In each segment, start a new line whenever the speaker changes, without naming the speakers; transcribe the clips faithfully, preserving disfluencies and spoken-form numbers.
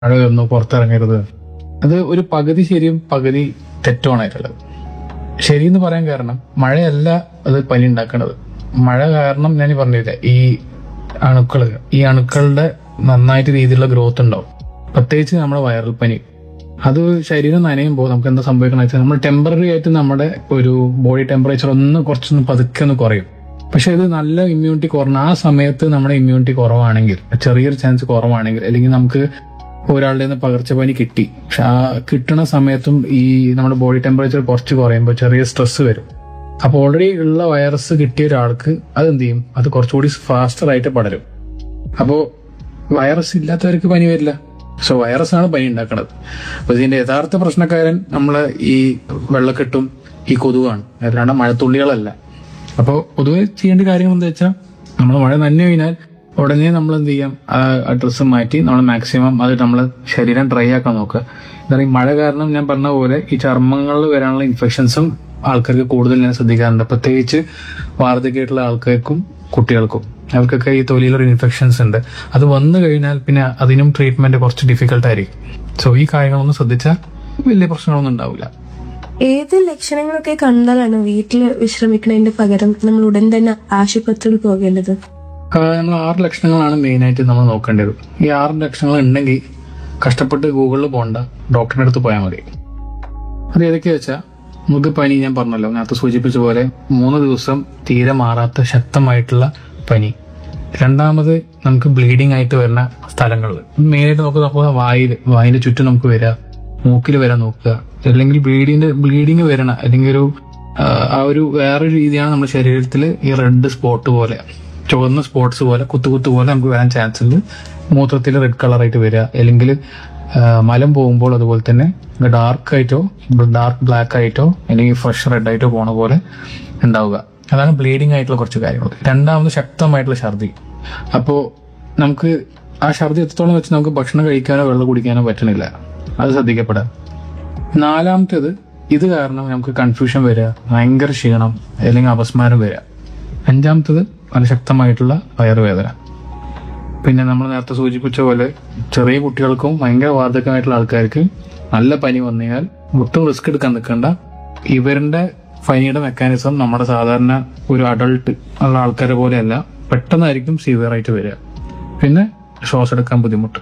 മഴയൊന്നും പുറത്തിറങ്ങരുത്. അത് ഒരു പകുതി ശരിയും പകുതി തെറ്റുമാണായിട്ടുള്ളത്. ശരിയെന്ന് പറയാൻ കാരണം മഴയല്ല അത് പനി ഉണ്ടാക്കുന്നത്. മഴ കാരണം ഞാൻ പറഞ്ഞില്ല, ഈ അണുക്കള് ഈ അണുക്കളുടെ നന്നായിട്ട് രീതിയിലുള്ള ഗ്രോത്ത് ഉണ്ടാവും. പ്രത്യേകിച്ച് നമ്മുടെ വൈറൽ പനി. അത് ശരീരം നനയുമ്പോൾ നമുക്ക് എന്താ സംഭവിക്കണം വെച്ചാൽ നമ്മൾ ടെമ്പററി ആയിട്ട് നമ്മുടെ ഒരു ബോഡി ടെമ്പറേച്ചർ ഒന്ന് കുറച്ചൊന്ന് പതുക്കെ ഒന്ന് കുറയും. പക്ഷെ ഇത് നല്ല ഇമ്മ്യൂണിറ്റി കുറഞ്ഞ ആ സമയത്ത് നമ്മുടെ ഇമ്മ്യൂണിറ്റി കുറവാണെങ്കിൽ, ചെറിയൊരു ചാൻസ് കുറവാണെങ്കിൽ, അല്ലെങ്കിൽ നമുക്ക് ഒരാളുടെ നിന്ന് പകർച്ചപ്പനി കിട്ടി, പക്ഷെ ആ കിട്ടുന്ന സമയത്തും ഈ നമ്മുടെ ബോഡി ടെമ്പറേച്ചർ കുറച്ച് കുറയുമ്പോൾ ചെറിയ സ്ട്രെസ് വരും. അപ്പോൾ ഓൾറെഡി ഉള്ള വൈറസ് കിട്ടിയ ഒരാൾക്ക് അതെന്ത് ചെയ്യും, അത് കുറച്ചുകൂടി ഫാസ്റ്റർ ആയിട്ട് പടരും. അപ്പോൾ വൈറസ് ഇല്ലാത്തവർക്ക് പനി വരില്ല. സോ വൈറസ് ആണ് പനി ഉണ്ടാക്കുന്നത്. അപ്പൊ ഇതിന്റെ യഥാർത്ഥ പ്രശ്നക്കാരൻ നമ്മളെ ഈ വെള്ളക്കെട്ടും ഈ കൊതുവാണ്, അല്ലാണ്ട് മഴത്തുള്ളികളല്ല. അപ്പോൾ പൊതുവെ ചെയ്യേണ്ട കാര്യങ്ങൾ എന്താ വെച്ചാൽ, നമ്മൾ മഴ നനഞ്ഞു കഴിഞ്ഞാൽ ഉടനെ നമ്മൾ എന്ത് ചെയ്യാം, ആ ഡ്രസ്സ് മാറ്റി നമ്മൾ മാക്സിമം അത് നമ്മൾ ശരീരം ഡ്രൈ ആക്കാൻ നോക്കുക. എന്താ പറയുക, മഴ കാരണം ഞാൻ പറഞ്ഞ പോലെ ഈ ചർമ്മങ്ങളിൽ വരാനുള്ള ഇൻഫെക്ഷൻസും ആൾക്കാർക്ക് കൂടുതൽ ഞാൻ ശ്രദ്ധിക്കാറുണ്ട്. പ്രത്യേകിച്ച് വാർദ്ധക്യമായിട്ടുള്ള ആൾക്കാർക്കും കുട്ടികൾക്കും അവർക്കൊക്കെ ഈ തൊലിയിലൊരു ഇൻഫെക്ഷൻസ് ഉണ്ട്. അത് വന്നു കഴിഞ്ഞാൽ പിന്നെ അതിനും ട്രീറ്റ്മെന്റ് കുറച്ച് ഡിഫിക്കൽട്ട് ആയിരിക്കും. സോ ഈ കാര്യങ്ങളൊന്നും ശ്രദ്ധിച്ചാൽ വലിയ പ്രശ്നങ്ങളൊന്നും ഉണ്ടാവില്ല.
ഏത് ലക്ഷണങ്ങളൊക്കെ കണ്ടാലാണ് വീട്ടിൽ വിശ്രമിക്കുന്നതിന്റെ പകരം നമ്മൾ ഉടൻ തന്നെ ആശുപത്രിയിൽ പോകേണ്ടത്?
നമ്മൾ ആറ് ലക്ഷണങ്ങളാണ് മെയിനായിട്ട് നമ്മൾ നോക്കേണ്ടത്. ഈ ആറ് ലക്ഷണങ്ങൾ ഉണ്ടെങ്കിൽ കഷ്ടപ്പെട്ട് ഗൂഗിളിൽ പോകണ്ട, ഡോക്ടറിന്റെ അടുത്ത് പോയാൽ മതി. അത് ഏതൊക്കെയാ വെച്ചാൽ, നമുക്ക് പനി ഞാൻ പറഞ്ഞല്ലോ, നേരത്തെ സൂചിപ്പിച്ച പോലെ മൂന്ന് ദിവസം തീരെ മാറാത്ത ശക്തമായിട്ടുള്ള പനി. രണ്ടാമത് നമുക്ക് ബ്ലീഡിംഗ് ആയിട്ട് വരുന്ന സ്ഥലങ്ങളിൽ മെയിനായിട്ട് നമുക്ക് നോക്കുക, വായിൽ വായിന്റെ ചുറ്റും നമുക്ക് വരിക, മൂക്കിൽ വരാൻ നോക്കുക. അല്ലെങ്കിൽ ബ്ലീഡിന്റെ ബ്ലീഡിങ് വരണ അല്ലെങ്കിൽ ഒരു ആ ഒരു വേറൊരു രീതിയാണ് നമ്മുടെ ശരീരത്തിൽ ഈ റെഡ് സ്പോട്ട് പോലെ, ചുവന്ന സ്പോട്ട്സ് പോലെ, കുത്തുകുത്ത് പോലെ നമുക്ക് വരാൻ ചാൻസ് ഉണ്ട്. മൂത്രത്തിൽ റെഡ് കളറായിട്ട് വരിക, അല്ലെങ്കിൽ മലം പോകുമ്പോൾ അതുപോലെ തന്നെ ഡാർക്ക് ആയിട്ടോ ഡാർക്ക് ബ്ലാക്ക് ആയിട്ടോ അല്ലെങ്കിൽ ഫ്രഷ് റെഡ് ആയിട്ടോ പോണ പോലെ ഉണ്ടാവുക. അതാണ് ബ്ലീഡിംഗ് ആയിട്ടുള്ള കുറച്ച് കാര്യങ്ങൾ. രണ്ടാമത് ശക്തമായിട്ടുള്ള ഛർദി. അപ്പോൾ നമുക്ക് ആ ഛർദി എത്രത്തോളം വെച്ച് നമുക്ക് ഭക്ഷണം കഴിക്കാനോ വെള്ളം കുടിക്കാനോ പറ്റണില്ല, അത് ശ്രദ്ധിക്കപ്പെടാം. നാലാമത്തേത്, ഇത് കാരണം നമുക്ക് കൺഫ്യൂഷൻ വരിക, ഭയങ്കര ക്ഷീണം അല്ലെങ്കിൽ അപസ്മാരം വരിക. അഞ്ചാമത്തത് അതിശക്തമായിട്ടുള്ള വയറുവേദന. പിന്നെ നമ്മൾ നേരത്തെ സൂചിപ്പിച്ച പോലെ ചെറിയ കുട്ടികൾക്കും ഭയങ്കര വാർദ്ധക്യമായിട്ടുള്ള ആൾക്കാർക്ക് നല്ല പനി വന്നു കഴിഞ്ഞാൽ ഒട്ടും റിസ്ക് എടുക്കാൻ നിൽക്കണ്ട. ഇവരുടെ പനിയുടെ മെക്കാനിസം നമ്മുടെ സാധാരണ ഒരു അഡൾട്ട് ഉള്ള ആൾക്കാരെ പോലെയല്ല, പെട്ടെന്നായിരിക്കും സിവിയർ ആയിട്ട് വരിക. പിന്നെ ശ്വാസം എടുക്കാൻ ബുദ്ധിമുട്ട്.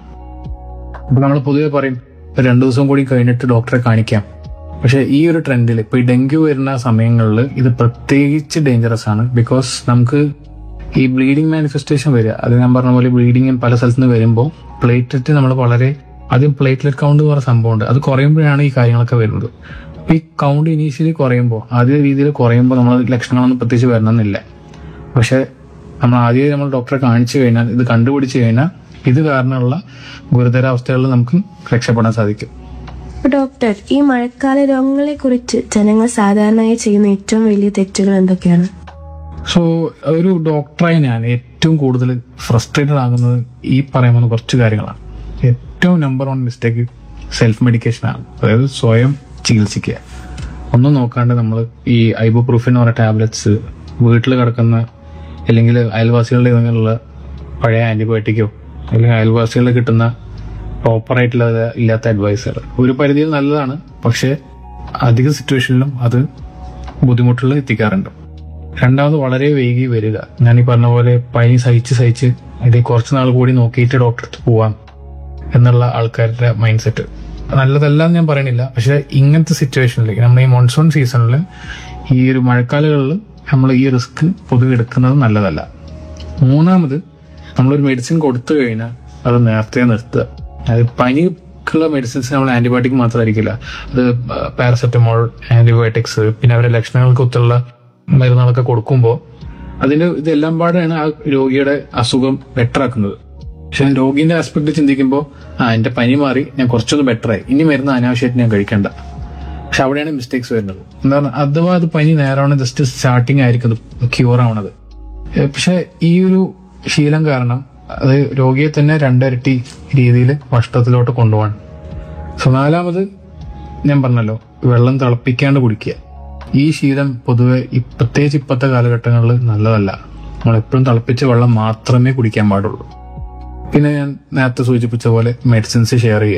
അപ്പൊ നമ്മൾ പൊതുവെ പറയും രണ്ടു ദിവസം കൂടി കഴിഞ്ഞിട്ട് ഡോക്ടറെ കാണിക്കാം. പക്ഷെ ഈ ഒരു ട്രെൻഡിൽ ഇപ്പൊ ഈ ഡെങ്കു വരുന്ന സമയങ്ങളിൽ ഇത് പ്രത്യേകിച്ച് ഡേഞ്ചറസ് ആണ്. ബിക്കോസ് നമുക്ക് ഈ ബ്ലീഡിംഗ് മാനിഫെസ്റ്റേഷൻ വരിക, അത് ഞാൻ പറഞ്ഞ പോലെ ബ്ലീഡിങ് പല സ്ഥലത്ത് നിന്ന് വരുമ്പോൾ പ്ലേറ്റ്ലെറ്റ് നമ്മൾ വളരെ ആദ്യം പ്ലേറ്റ്ലെറ്റ് കൗണ്ട് എന്ന് പറഞ്ഞ സംഭവമുണ്ട്, അത് കുറയുമ്പോഴാണ് ഈ കാര്യങ്ങളൊക്കെ വരുന്നത്. അപ്പൊ ഈ കൗണ്ട് ഇനീഷ്യലി കുറയുമ്പോൾ, ആദ്യ രീതിയിൽ കുറയുമ്പോൾ നമ്മൾ ലക്ഷണങ്ങളൊന്നും പ്രത്യേകിച്ച് വരണമെന്നില്ല. പക്ഷെ നമ്മൾ ആദ്യം നമ്മൾ ഡോക്ടറെ കാണിച്ചു കഴിഞ്ഞാൽ, ഇത് കണ്ടുപിടിച്ചു കഴിഞ്ഞാൽ ഇത് കാരണമുള്ള ഗുരുതരാവസ്ഥകളിൽ നമുക്ക് രക്ഷപ്പെടാൻ സാധിക്കും.
ഡോക്ടർ, ഈ മഴക്കാല രോഗങ്ങളെ കുറിച്ച് ജനങ്ങൾ സാധാരണയായി ചെയ്യുന്ന ഏറ്റവും വലിയ തെറ്റുകൾ എന്തൊക്കെയാണ്?
സോ ഒരു ഡോക്ടറായി ഞാൻ ഏറ്റവും കൂടുതൽ ഫ്രസ്ട്രേറ്റഡ് ആകുന്നത് ഈ പറയുന്ന കുറച്ച് കാര്യങ്ങളാണ്. ഏറ്റവും number one mistake self medication ആണ്. അതായത് സ്വയം ചികിത്സിക്കുക. ഒന്നും നോക്കാണ്ട് നമ്മൾ ഈ ഐബുപ്രൂഫിൻ എന്ന് പറഞ്ഞ ടാബ്ലറ്റ്സ് വീട്ടിൽ കിടക്കുന്ന അല്ലെങ്കിൽ അയൽവാസികളുടെ ഇങ്ങനെയുള്ള പഴയ ആന്റിബയോട്ടിക്കോ അല്ലെങ്കിൽ അയൽവാസികളിൽ കിട്ടുന്ന പ്രോപ്പറായിട്ടുള്ള ഇല്ലാത്ത അഡ്വൈസുകൾ ഒരു പരിധിയിൽ നല്ലതാണ്, പക്ഷെ അധിക സിറ്റുവേഷനിലും അത് ബുദ്ധിമുട്ടുകൾ എത്തിക്കാറുണ്ട്. രണ്ടാമത് വളരെ വൈകി വരിക. ഞാൻ ഈ പറഞ്ഞ പോലെ പനി സഹിച്ച് സഹിച്ച് ഇത് കുറച്ച് നാൾ കൂടി നോക്കിയിട്ട് ഡോക്ടറെ അടുത്ത് പോവാം എന്നുള്ള ആൾക്കാരുടെ മൈൻഡ് സെറ്റ് നല്ലതല്ല എന്ന് ഞാൻ പറയണില്ല. പക്ഷെ ഇങ്ങനത്തെ സിറ്റുവേഷനിലേക്ക് നമ്മൾ ഈ മോൺസൂൺ സീസണിൽ ഈ ഒരു മഴക്കാലങ്ങളിൽ നമ്മൾ ഈ റിസ്ക് പൊതുവെ എടുക്കുന്നത് നല്ലതല്ല. മൂന്നാമത്, നമ്മളൊരു മെഡിസിൻ കൊടുത്തു കഴിഞ്ഞാൽ അത് നേരത്തെ നിർത്തുക. അതായത് പനിക്കുള്ള മെഡിസിൻസ് നമ്മൾ ആന്റിബയോട്ടിക് മാത്രമായിരിക്കില്ല, അത് പാരസെറ്റമോൾ, ആന്റിബയോട്ടിക്സ്, പിന്നെ അവരുടെ ലക്ഷണങ്ങൾക്കൊത്തുള്ള മരുന്നുകളൊക്കെ കൊടുക്കുമ്പോൾ അതിന്റെ ഇതെല്ലാം പാടാണ് ആ രോഗിയുടെ അസുഖം ബെറ്റർ ആക്കുന്നത്. പക്ഷെ രോഗിന്റെ ആസ്പെക്ട് ചിന്തിക്കുമ്പോൾ ആ എന്റെ പനി മാറി, ഞാൻ കുറച്ചൊന്ന് ബെറ്ററായി, ഇനി മരുന്ന് അനാവശ്യമായിട്ട് ഞാൻ കഴിക്കണ്ട. പക്ഷെ അവിടെയാണ് മിസ്റ്റേക്സ് വരുന്നത്. എന്താ പറഞ്ഞാൽ അഥവാ അത് പനി നേരമാണ് ജസ്റ്റ് സ്റ്റാർട്ടിങ് ആയിരിക്കും ക്യൂർ ആവണത്. പക്ഷെ ഈ ഒരു ശീലം കാരണം അത് രോഗിയെ തന്നെ രണ്ടിരട്ടി രീതിയിൽ നഷ്ടത്തിലോട്ട് കൊണ്ടുപോകാൻ. സോ നാലാമത്, ഞാൻ പറഞ്ഞല്ലോ, വെള്ളം തിളപ്പിക്കാണ്ട് കുടിക്കുക. ഈ ശീലം പൊതുവെ പ്രത്യേകിച്ച് ഇപ്പോഴത്തെ കാലഘട്ടങ്ങളിൽ നല്ലതല്ല. നമ്മൾ എപ്പോഴും തിളപ്പിച്ച വെള്ളം മാത്രമേ കുടിക്കാൻ പാടുള്ളൂ. പിന്നെ ഞാൻ നേരത്തെ സൂചിപ്പിച്ച പോലെ മെഡിസിൻസ് ഷെയർ ചെയ്യുക.